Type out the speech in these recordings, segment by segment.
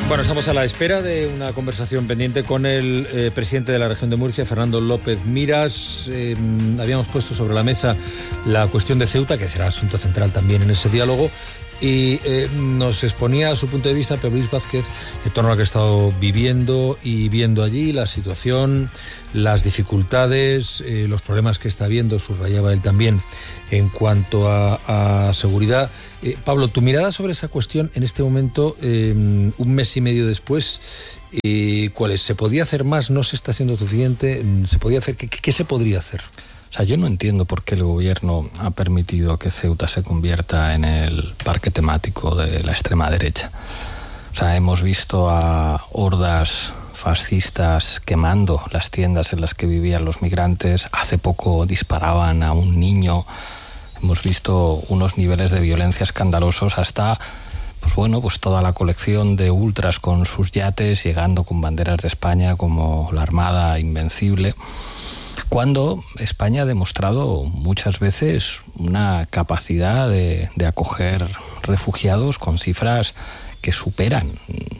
Bueno, estamos a la espera de una conversación pendiente con el presidente de la región de Murcia, Fernando López Miras. Habíamos puesto sobre la mesa la cuestión de Ceuta, que será asunto central también en ese diálogo, y nos exponía su punto de vista Pedro Luis Vázquez en torno a lo que ha estado viviendo y viendo allí, la situación, las dificultades, los problemas que está viendo, subrayaba él también, en cuanto a seguridad. Pablo, tu mirada sobre esa cuestión en este momento, un mes y medio después, ¿cuál es? ¿Se podía hacer más? ¿No se está haciendo suficiente? ¿Se podía hacer? ¿Qué se podría hacer? O sea, yo no entiendo por qué el gobierno ha permitido que Ceuta se convierta en el parque temático de la extrema derecha. O sea, hemos visto a hordas fascistas quemando las tiendas en las que vivían los migrantes. Hace poco disparaban a un niño. Hemos visto unos niveles de violencia escandalosos hasta, pues toda la colección de ultras con sus yates llegando con banderas de España como la Armada Invencible, cuando España ha demostrado muchas veces una capacidad de acoger refugiados con cifras que superan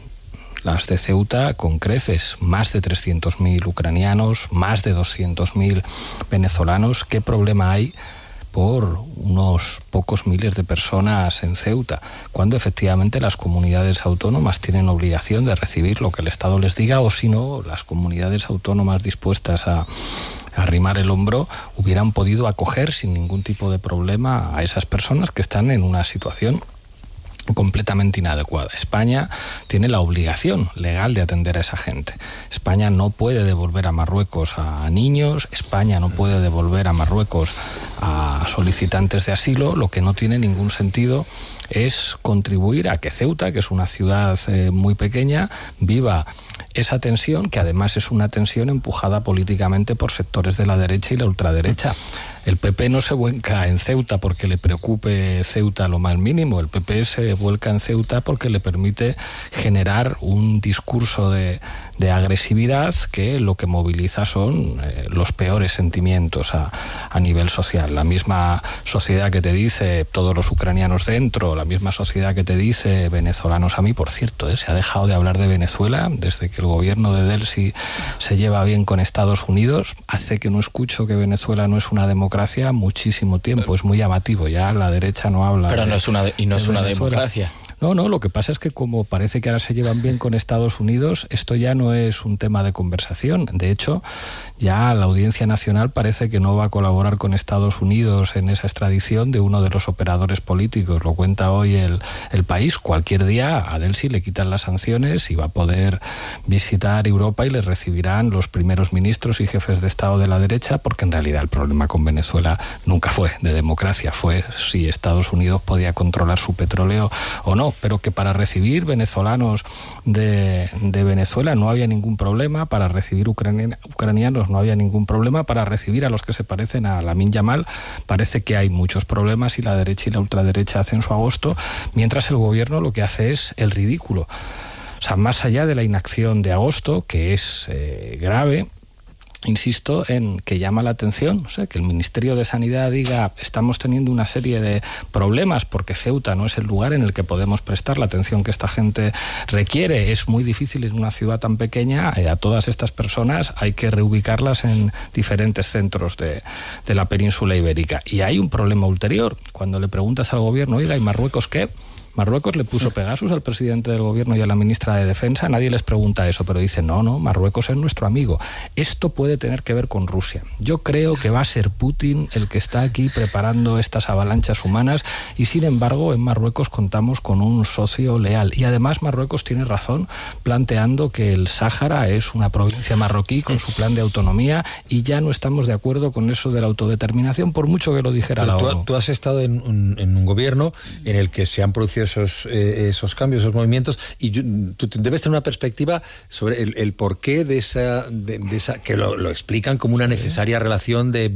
las de Ceuta con creces. Más de 300.000 ucranianos, más de 200.000 venezolanos. ¿Qué problema hay por unos pocos miles de personas en Ceuta, cuando efectivamente las comunidades autónomas tienen obligación de recibir lo que el Estado les diga, o si no, las comunidades autónomas dispuestas a arrimar el hombro hubieran podido acoger sin ningún tipo de problema a esas personas que están en una situación completamente inadecuada? España tiene la obligación legal de atender a esa gente. España no puede devolver a Marruecos a niños, España no puede devolver a Marruecos a solicitantes de asilo. Lo que no tiene ningún sentido es contribuir a que Ceuta, que es una ciudad muy pequeña, viva esa tensión, que además es una tensión empujada políticamente por sectores de la derecha y la ultraderecha. El PP no se vuelca en Ceuta porque le preocupe Ceuta lo más mínimo. El PP se vuelca en Ceuta porque le permite generar un discurso de agresividad que lo que moviliza son los peores sentimientos a nivel social. La misma sociedad que te dice todos los ucranianos dentro, la misma sociedad que te dice venezolanos a mí. Por cierto, se ha dejado de hablar de Venezuela desde que el gobierno de Delcy se lleva bien con Estados Unidos. Hace que no escucho que Venezuela no es una democracia muchísimo tiempo. Es muy llamativo, ya la derecha no habla. Pero no es una democracia. No, lo que pasa es que como parece que ahora se llevan bien con Estados Unidos, esto ya no es un tema de conversación. De hecho, ya la Audiencia Nacional parece que no va a colaborar con Estados Unidos en esa extradición de uno de los operadores políticos. Lo cuenta hoy el País. Cualquier día a Delcy le quitan las sanciones y va a poder visitar Europa y le recibirán los primeros ministros y jefes de Estado de la derecha, porque en realidad el problema con Venezuela nunca fue de democracia, fue si Estados Unidos podía controlar su petróleo o no. Pero que para recibir venezolanos de Venezuela no había ningún problema, para recibir ucranianos no había ningún problema, para recibir a los que se parecen a Lamine Yamal parece que hay muchos problemas, y la derecha y la ultraderecha hacen su agosto, mientras el gobierno lo que hace es el ridículo. O sea, más allá de la inacción de agosto, que es grave, insisto en que llama la atención, o sea, que el Ministerio de Sanidad diga estamos teniendo una serie de problemas porque Ceuta no es el lugar en el que podemos prestar la atención que esta gente requiere. Es muy difícil en una ciudad tan pequeña, a todas estas personas hay que reubicarlas en diferentes centros de la península ibérica. Y hay un problema ulterior. Cuando le preguntas al gobierno, oiga, ¿y Marruecos qué? Marruecos le puso Pegasus al presidente del gobierno y a la ministra de Defensa. Nadie les pregunta eso, pero dicen, no, Marruecos es nuestro amigo. Esto puede tener que ver con Rusia. Yo creo que va a ser Putin el que está aquí preparando estas avalanchas humanas, y sin embargo en Marruecos contamos con un socio leal. Y además Marruecos tiene razón planteando que el Sáhara es una provincia marroquí con su plan de autonomía, y ya no estamos de acuerdo con eso de la autodeterminación, por mucho que lo dijera la ONU. Tú has estado en un gobierno en el que se han producido esos cambios, esos movimientos, y tú debes tener una perspectiva sobre el porqué de esa que lo explican como una necesaria relación de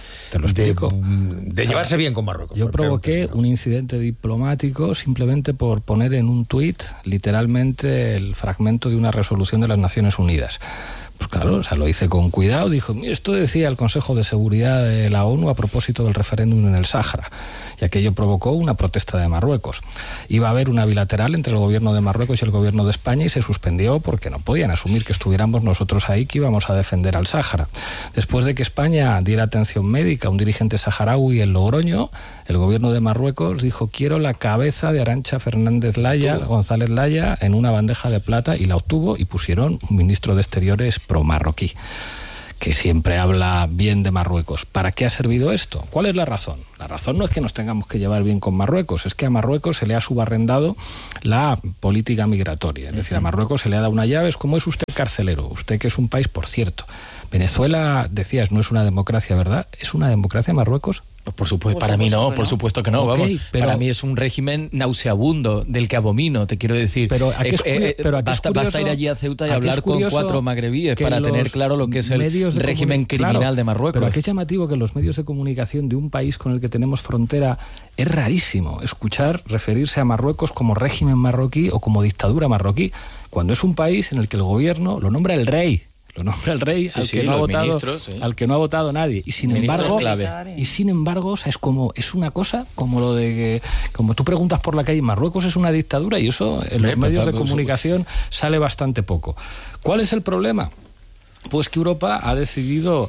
llevarse bien con Marruecos. Yo provoqué un incidente diplomático simplemente por poner en un tuit literalmente el fragmento de una resolución de las Naciones Unidas, Pues claro, o sea, lo hice con cuidado. Dijo, mira, esto decía el Consejo de Seguridad de la ONU a propósito del referéndum en el Sáhara, y aquello provocó una protesta de Marruecos. Iba a haber una bilateral entre el gobierno de Marruecos y el gobierno de España y se suspendió porque no podían asumir que estuviéramos nosotros ahí, que íbamos a defender al Sáhara. Después de que España diera atención médica a un dirigente saharaui en Logroño, el gobierno de Marruecos dijo, quiero la cabeza de Arantxa González Laya en una bandeja de plata, y la obtuvo, y pusieron un ministro de Exteriores pro-marroquí, que siempre habla bien de Marruecos. ¿Para qué ha servido esto? ¿Cuál es la razón? La razón no es que nos tengamos que llevar bien con Marruecos, es que a Marruecos se le ha subarrendado la política migratoria. Es decir, a Marruecos se le ha dado una llave, es como es usted carcelero, usted que es un país, por cierto. Venezuela, decías, no es una democracia, ¿verdad? ¿Es una democracia Marruecos? Por supuesto, para mí no, por supuesto que no. Okay, vamos. Pero para mí es un régimen nauseabundo, del que abomino, te quiero decir. Pero basta ir allí a Ceuta y hablar con 4 magrebíes para tener claro lo que es el régimen criminal de Marruecos. Pero aquí es llamativo que los medios de comunicación de un país con el que tenemos frontera, es rarísimo escuchar referirse a Marruecos como régimen marroquí o como dictadura marroquí, cuando es un país en el que el gobierno lo nombra el rey. Lo nombra el rey, al que no ha votado nadie. Y sin embargo, o sea, es una cosa como lo de que, como tú preguntas por la calle, Marruecos es una dictadura, y eso en los medios de comunicación sale bastante poco. ¿Cuál es el problema? Pues que Europa ha decidido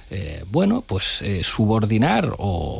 subordinar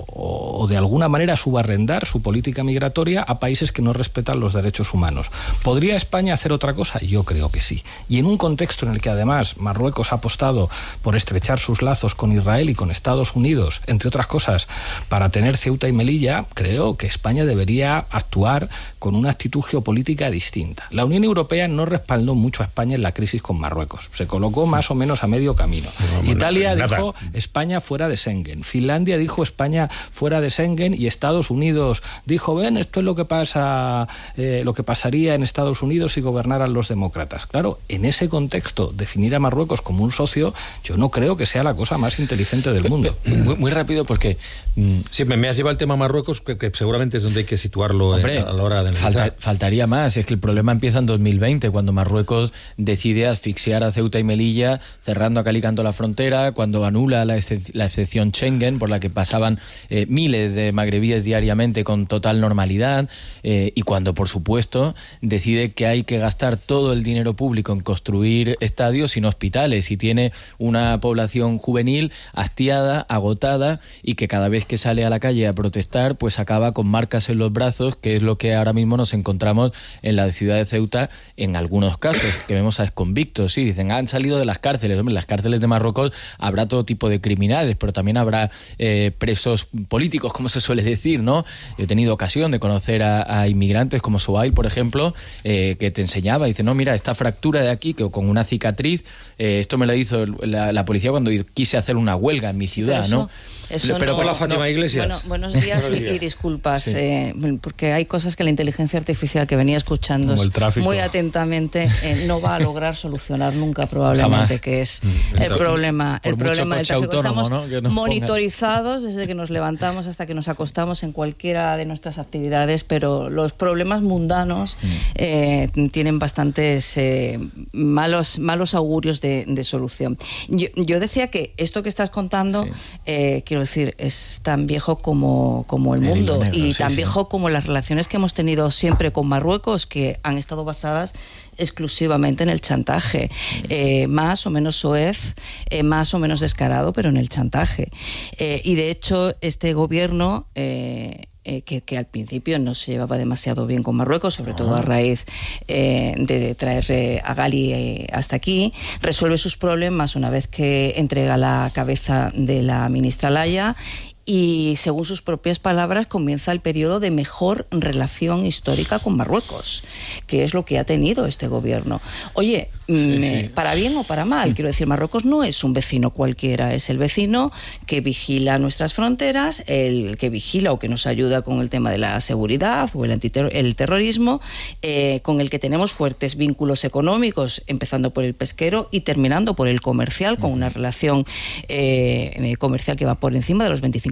o de alguna manera subarrendar su política migratoria a países que no respetan los derechos humanos. ¿Podría España hacer otra cosa? Yo creo que sí. Y en un contexto en el que además Marruecos ha apostado por estrechar sus lazos con Israel y con Estados Unidos, entre otras cosas, para tener Ceuta y Melilla, creo que España debería actuar con una actitud geopolítica distinta. La Unión Europea no respaldó mucho a España en la crisis con Marruecos. Se colocó más o menos a medio camino. Italia dijo España fuera de Schengen. Finlandia dijo España fuera de Schengen, y Estados Unidos dijo, ven, esto es lo que pasa, lo que pasaría en Estados Unidos si gobernaran los demócratas. Claro, en ese contexto, definir a Marruecos como un socio, yo no creo que sea la cosa más inteligente del mundo. Muy rápido, porque sí, me has llevado el tema Marruecos, que seguramente es donde hay que situarlo. Hombre, a la hora de analizar. Faltaría más. Es que el problema empieza en 2020, cuando Marruecos decide asfixiar a Ceuta y Melilla, cerrando a cal y canto la frontera, cuando anula la excepción Schengen, por la que pasaban miles de magrebíes diariamente con total normalidad, y cuando, por supuesto, decide que hay que gastar todo el dinero público en construir estadios sin hospitales, y tiene una población juvenil hastiada, agotada, y que cada vez que sale a la calle a protestar, pues acaba con marcas en los brazos, que es lo que ahora mismo nos encontramos en la ciudad de Ceuta, en algunos casos, que vemos a exconvictos. Sí, dicen, han salido de las cárceles. Hombre, en las cárceles de Marruecos habrá todo tipo de criminales, pero también habrá presos políticos, como se suele decir, ¿no? Yo he tenido ocasión de conocer a inmigrantes como Souhail, por ejemplo, que te enseñaba, dice, no, mira, esta fractura de aquí, que con una cicatriz, esto me lo hizo la policía cuando quise hacer una huelga en mi ciudad, ¿no? Pero por la Fátima Iglesias. Bueno, buenos días y disculpas, sí. Porque hay cosas que la inteligencia artificial, que venía escuchando muy atentamente, no va a lograr solucionar nunca, probablemente. Jamás. Que es el problema del tráfico. Estamos monitorizados desde que nos levantamos hasta que nos acostamos en cualquiera de nuestras actividades, pero los problemas mundanos tienen bastantes malos augurios de solución. Yo decía que esto que estás contando, quiero decir, es tan viejo como el mundo, negro, y tan viejo como las relaciones que hemos tenido siempre con Marruecos, que han estado basadas exclusivamente en el chantaje, más o menos soez, más o menos descarado, pero en el chantaje. Y de hecho, este gobierno, que al principio no se llevaba demasiado bien con Marruecos, sobre todo a raíz de traer a Ghali hasta aquí, resuelve sus problemas una vez que entrega la cabeza de la ministra Laya, y según sus propias palabras comienza el periodo de mejor relación histórica con Marruecos, que es lo que ha tenido este gobierno. Oye, para bien o para mal, quiero decir, Marruecos no es un vecino cualquiera, es el vecino que vigila nuestras fronteras, el que vigila o que nos ayuda con el tema de la seguridad o el terrorismo, con el que tenemos fuertes vínculos económicos, empezando por el pesquero y terminando por el comercial, con una relación comercial que va por encima de los 25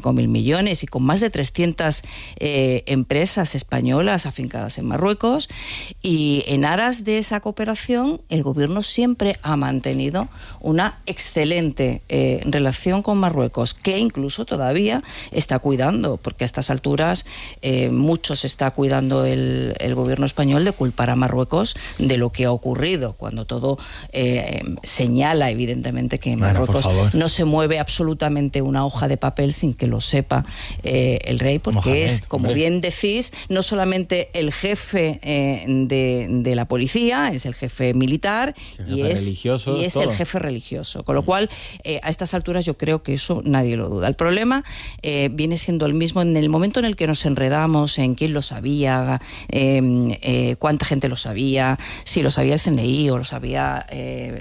5.000 millones y con más de 300 empresas españolas afincadas en Marruecos. Y en aras de esa cooperación, el gobierno siempre ha mantenido una excelente relación con Marruecos, que incluso todavía está cuidando, porque a estas alturas muchos está cuidando el gobierno español de culpar a Marruecos de lo que ha ocurrido, cuando todo señala evidentemente que Marruecos no se mueve absolutamente una hoja de papel sin que lo sepa el rey, porque Mohamed, es, como bien decís, no solamente el jefe de la policía, es el jefe militar y es el jefe religioso, con lo cual a estas alturas yo creo que eso nadie lo duda. El problema viene siendo el mismo en el momento en el que nos enredamos en quién lo sabía, cuánta gente lo sabía, si lo sabía el CNI o lo sabía